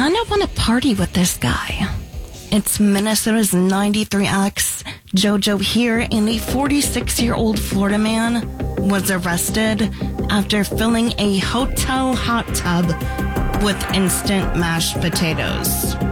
kind of want to party with this guy. It's Minnesota's 93X. JoJo here, and a 46-year-old Florida man was arrested after filling a hotel hot tub with instant mashed potatoes.